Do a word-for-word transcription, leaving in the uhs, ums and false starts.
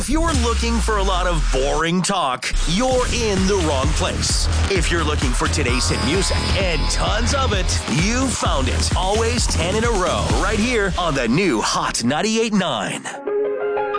If you're looking for a lot of boring talk, you're in the wrong place. If you're looking for today's hit music and tons of it, you found it. Always ten in a row, right here on the new Hot ninety-eight point nine.